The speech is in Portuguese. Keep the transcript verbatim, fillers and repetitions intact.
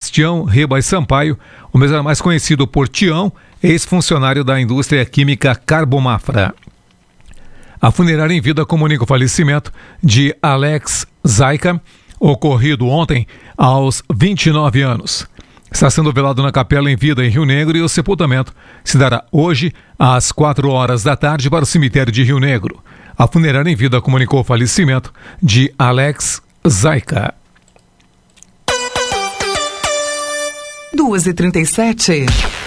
Sebastião Ribas Sampaio, o mesmo é mais conhecido por Tião, ex-funcionário da indústria química Carbomafra. A funerária em vida comunica o falecimento de Alex Zaica, ocorrido ontem aos vinte e nove anos. Está sendo velado na capela em vida em Rio Negro e o sepultamento se dará hoje às quatro horas da tarde para o cemitério de Rio Negro. A funerária em vida comunicou o falecimento de Alex Zaica. duas e trinta e sete.